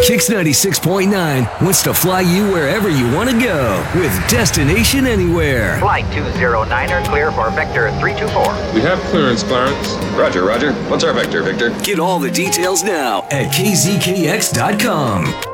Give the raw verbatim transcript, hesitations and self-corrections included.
Kix ninety-six point nine wants to fly you wherever you want to go with Destination Anywhere. Flight two oh niner clear for Vector three two four. We have clearance, Clarence. Roger, roger. What's our vector, Victor? Get all the details now at K Z K X dot com.